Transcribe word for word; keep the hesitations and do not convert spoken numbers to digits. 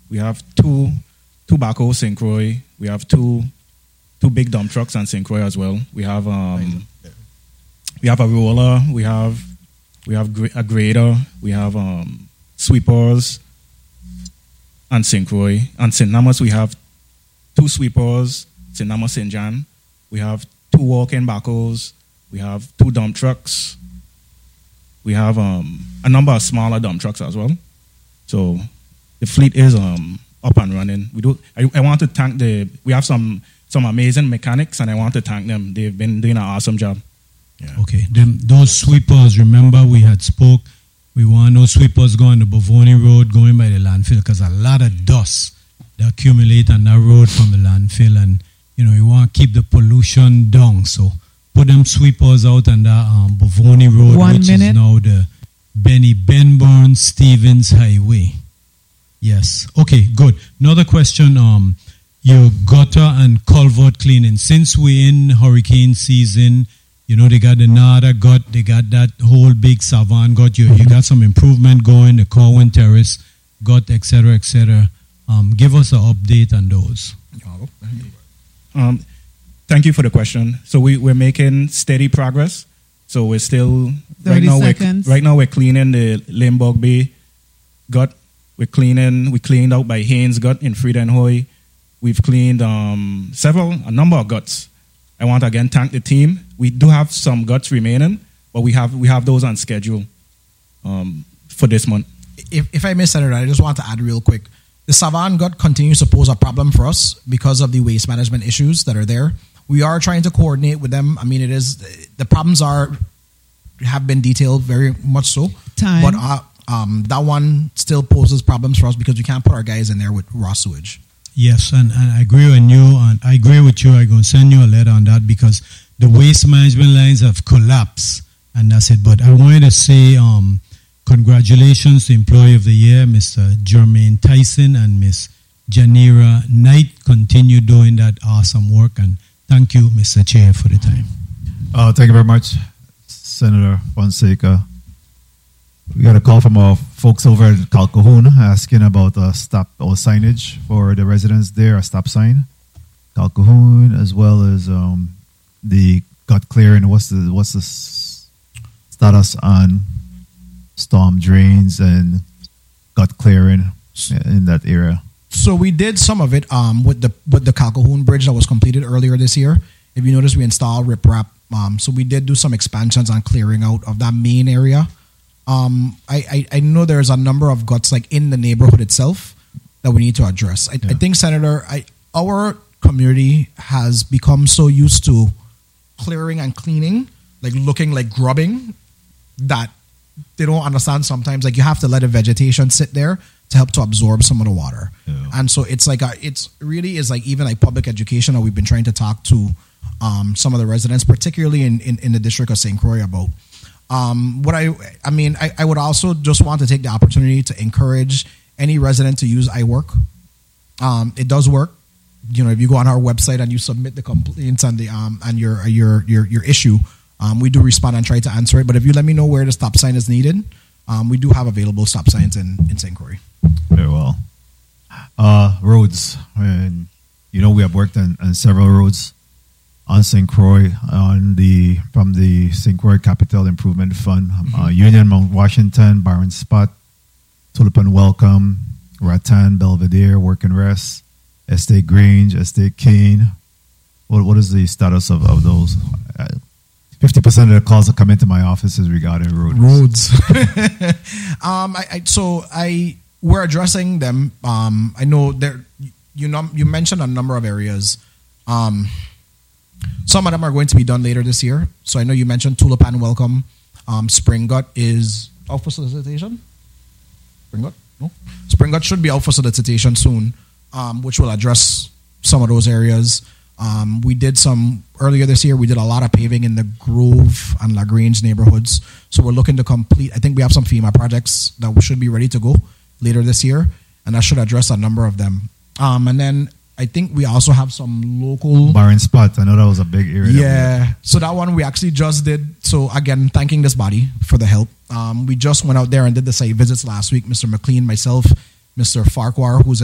We have two two backhoes, Saint Croix. We have two two big dump trucks on Saint Croix as well. We have um, we have a roller. We have we have a grader. We have um, sweepers on Saint Croix. On Saint Namas, we have two sweepers. Saint Namas, Saint John. We have two walk-in backhoes. We have two dump trucks. We have um, a number of smaller dump trucks as well. So the fleet is um, up and running. We do. I, I want to thank the. We have some some amazing mechanics, and I want to thank them. They've been doing an awesome job. Yeah. Okay. Them, those sweepers. Remember, we had spoke. We want those sweepers going to Bavoni Road, going by the landfill, because a lot of dust that accumulate on that road from the landfill, and you know you want to keep the pollution down. So put them sweepers out on that um, Bavoni Road, One which minute. is now the Benny Benburn Stevens Highway. Yes. Okay, good. Another question. Um, your gutter and culvert cleaning. Since we're in hurricane season, you know, they got the Nada gut, they got that whole big Savan gut. You, you got some improvement going, the Corwin Terrace gut, et cetera, et cetera. Um, give us an update on those. Um, thank you for the question. So we, we're making steady progress. So we're still right now. seconds. We're, right now we're cleaning the Limburg Bay gut. We're cleaning. We cleaned out by Haynes gut in Friedenhoy. We've cleaned um, several, a number of guts. I want to again thank the team. We do have some guts remaining, but we have we have those on schedule um, for this month. If if I may, Senator, I just want to add real quick. The Savan gut continues to pose a problem for us because of the waste management issues that are there. We are trying to coordinate with them. I mean, it is the problems are have been detailed very much so. Time. But uh, um, that one still poses problems for us because we can't put our guys in there with raw sewage. Yes, and, and I agree with you. And I agree with you. I'm going to send you a letter on that because the waste management lines have collapsed, and that's it. But I wanted to say um, congratulations to Employee of the Year, Mister Jermaine Tyson and Miss Janira Knight. Continue doing that awesome work, and thank you, Mister Chair, for the time. Uh, thank you very much, Senator Fonseca. We got a call from our folks over at Calcahoon asking about a stop or signage for the residents there, a stop sign. Calcahoon, as well as um, the gut clearing. What's the what's the s- status on storm drains and gut clearing in that area? So we did some of it um, with the with the Calcahoon Bridge that was completed earlier this year. If you notice, we installed riprap. Um, so we did do some expansions on clearing out of that main area. Um, I, I, I know there's a number of guts like in the neighborhood itself that we need to address. I, Yeah. I think, Senator, I, our community has become so used to clearing and cleaning, like looking like grubbing, that they don't understand sometimes. Like you have to let the vegetation sit there to help to absorb some of the water. Yeah. And so it's like a, it's really is like even like public education that we've been trying to talk to um, some of the residents, particularly in, in, in the district of Saint Croix about. Um, what I, I mean, I, I would also just want to take the opportunity to encourage any resident to use iWork. Um, it does work. You know, if you go on our website and you submit the complaints and the um and your your your your issue, um, we do respond and try to answer it. But if you let me know where the stop sign is needed, um, we do have available stop signs in in Saint Croix. Very well. Uh, roads, and you know we have worked on, on several roads on Saint Croix on the from the Saint Croix Capital Improvement Fund, mm-hmm. uh, Union, Mount Washington, Byron Spot, Tulip and Welcome, Rattan, Belvedere, Work and Rest, Estate Grange, Estate Kane. What what is the status of, of those? Fifty percent of the calls that come into my office is regarding roads. Roads. um, I, I so I we're addressing them. Um, I know there. You know, you mentioned a number of areas. Um. Some of them are going to be done later this year. So I know you mentioned Tulip and Welcome. Um, Spring Gut is out for solicitation. Spring Gut? No. Spring Gut should be out for solicitation soon, um, which will address some of those areas. Um, we did some earlier this year. We did a lot of paving in the Grove and LaGrange neighborhoods. So we're looking to complete. I think we have some FEMA projects that we should be ready to go later this year, and that should address a number of them. Um, and then I think we also have some local Byron Spot. I know that was a big area. Yeah. So that one we actually just did. So again, thanking this body for the help. Um, we just went out there and did the site visits last week. Mister McLean, myself, Mister Farquhar, who's